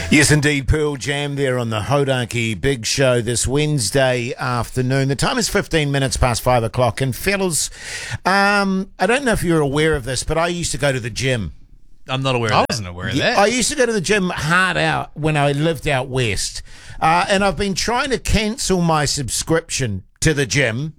Yes, indeed, Pearl Jam there on the Hodaki Big Show this Wednesday afternoon. The time is 15 minutes past 5 o'clock. And fellas, I don't know if you're aware of this, but I used to go to the gym. I'm not aware of that. I wasn't aware of that. I used to go to the gym hard out when I lived out west. And I've been trying to cancel my subscription to the gym.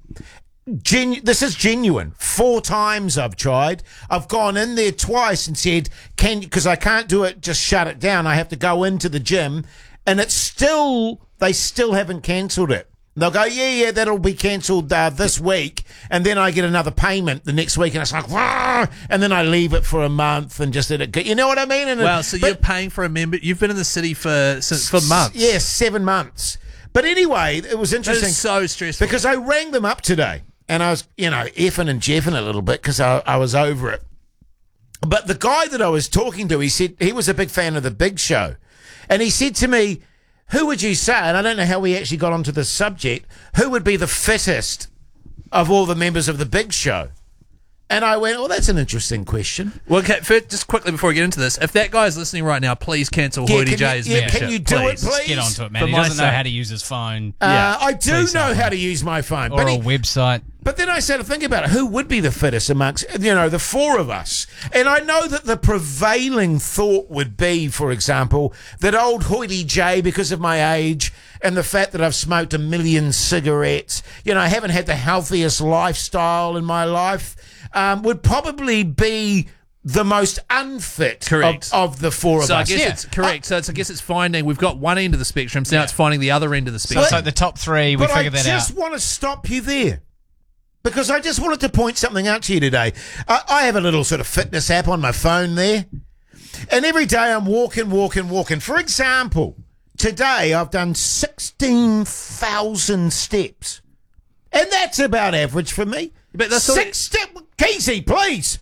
This is genuine. 4 times I've tried. I've gone in there twice and said, because I can't do it, just shut it down. I have to go into the gym. And they still haven't cancelled it. They'll go, yeah, that'll be cancelled this week. And then I get another payment the next week. And it's like, wah! And then I leave it for a month and just let it go. You know what I mean? You're paying for a member. You've been in the city for months. Yes, 7 months. But anyway, it was interesting. It's so stressful. Because I rang them up today. And I was, effing and jeffing a little bit because I was over it. But the guy that I was talking to, he said he was a big fan of the Big Show. And he said to me, who would you say, and I don't know how we actually got onto this subject, who would be the fittest of all the members of the Big Show? And I went, that's an interesting question. Well, okay, first, just quickly before we get into this, if that guy's listening right now, please cancel Hoity J's membership. Can you do it, please? Just get onto it, man. He doesn't know how to use his phone. I do know how to use my phone. Or a website. But then I started thinking about it. Who would be the fittest amongst, the 4 of us? And I know that the prevailing thought would be, for example, that old Hoity J, because of my age and the fact that I've smoked 1 million cigarettes, I haven't had the healthiest lifestyle in my life, would probably be the most unfit of the 4 of us. So I guess it's correct. So I guess it's finding, we've got one end of the spectrum, so now it's finding the other end of the spectrum. So the top 3, we figured that out. But I just want to stop you there. Because I just wanted to point something out to you today. I have a little sort of fitness app on my phone there. And every day I'm walking. For example, today I've done 16,000 steps. And that's about average for me. But that's Casey, please.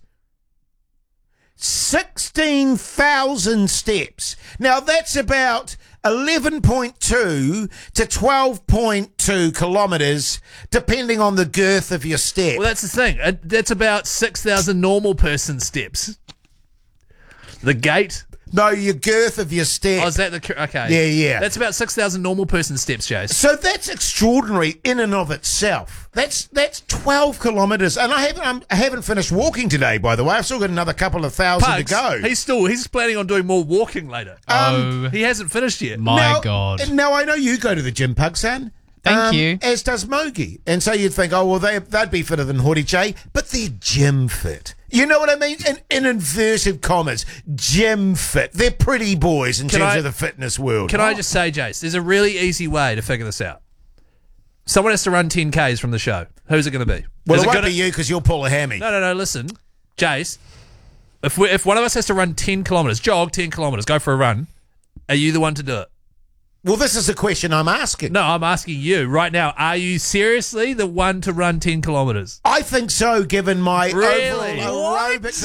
16,000 steps. Now that's about 11.2 to 12.2 kilometres, depending on the girth of your step. Well, that's the thing. That's about 6,000 normal person steps. The gate. No, your girth of your step. Oh, is that okay? Yeah. That's about 6,000 normal person steps, Jace. So that's extraordinary in and of itself. That's 12 kilometres, and I haven't finished walking today. By the way, I've still got another couple of thousand to go. He's planning on doing more walking later. He hasn't finished yet. My God! Now I know you go to the gym, Pugson. Thank you. As does Mogi, and so you'd think, they'd be fitter than Hoity J, but they're gym fit. You know what I mean? In inverted commas, gym fit. They're pretty boys in terms of the fitness world. Can I just say, Jace, there's a really easy way to figure this out. Someone has to run 10Ks from the show. Who's it going to be? Well, it won't be you because you'll pull a hammy. No, listen. Jace, if one of us has to run 10 kilometres, jog 10 kilometres, go for a run, are you the one to do it? Well, this is the question I'm asking. No, I'm asking you right now. Are you seriously the one to run 10 kilometres? I think so, given my really? overall aerobics.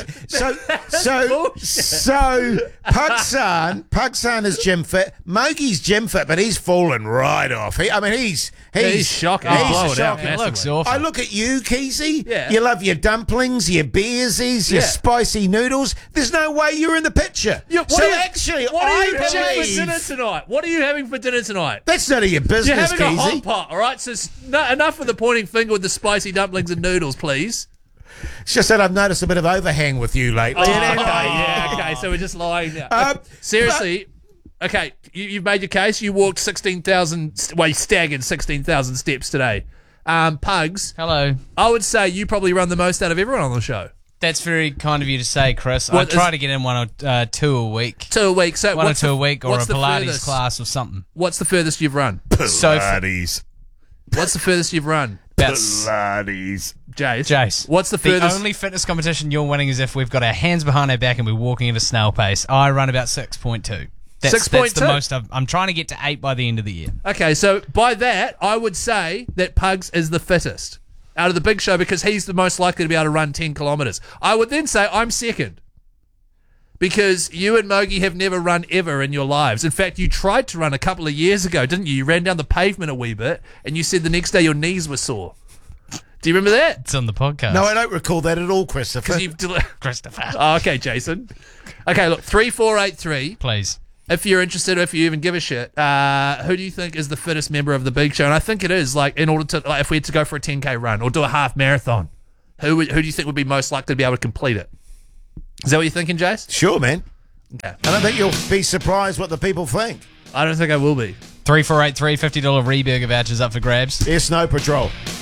So Pugsan is gym fit. Mogi's gym fit, but he's fallen right off. He's shocking. He's blowing shocking. Out looks awful. I look at you, Keezy. Yeah. You love your dumplings, your beersies, your spicy noodles. There's no way you're in the picture. What are you having for dinner tonight? What are you having for dinner tonight? That's none of your business, You're having Keezy. a hot pot, all right? So enough of the pointing finger with the spicy dumplings and noodles, please. It's just that I've noticed a bit of overhang with you lately. Okay, so we're just lying now. Seriously, okay, you've made your case. You walked 16,000, you staggered 16,000 steps today. Pugs. Hello. I would say you probably run the most out of everyone on the show. That's very kind of you to say, Chris. I try to get in 1 or 2 a week. 2 a week. So 1 or 2 a week, or a Pilates furthest class or something. What's the furthest you've run? Pilates. What's the furthest you've run? Pilates. Jace. What's the furthest? The only fitness competition you're winning is if we've got our hands behind our back and we're walking at a snail pace. I run about 6.2. That's the most I'm trying to get to 8 by the end of the year. Okay, so by that, I would say that Pugs is the fittest out of the Big Show because he's the most likely to be able to run 10 kilometres. I would then say I'm second because you and Mogi have never run ever in your lives. In fact, you tried to run a couple of years ago, didn't you? You ran down the pavement a wee bit and you said the next day your knees were sore. Do you remember that? It's on the podcast. No, I don't recall that at all, Christopher. Christopher. Oh, okay, Jason. Okay, look, 3483. Please. if you're interested, or if you even give a shit, who do you think is the fittest member of the Big Show? And I think it is, like, in order to, like, if we had to go for a 10K run or do a half marathon, who do you think would be most likely to be able to complete it? Is that what you're thinking, Jace? Sure, man. Okay. And I think you'll be surprised what the people think. I don't think I will be. 3483 $50 Reburger vouchers up for grabs. Snow Patrol.